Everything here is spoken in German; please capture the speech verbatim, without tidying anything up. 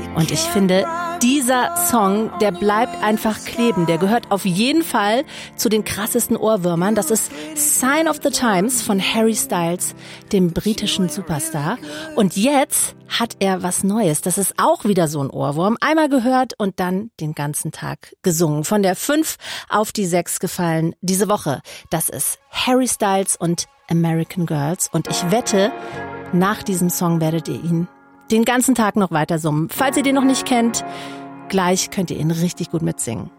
Und ich finde, dieser Song, der bleibt einfach kleben. Der gehört auf jeden Fall zu den krassesten Ohrwürmern. Das ist Sign of the Times von Harry Styles, dem britischen Superstar. Und jetzt hat er was Neues. Das ist auch wieder so ein Ohrwurm. Einmal gehört und dann den ganzen Tag gesungen. Von der fünf auf die sechs gefallen diese Woche. Das ist Harry Styles und American Girls. Und ich wette, nach diesem Song werdet ihr ihn den ganzen Tag noch weiter summen. Falls ihr den noch nicht kennt, gleich könnt ihr ihn richtig gut mitsingen.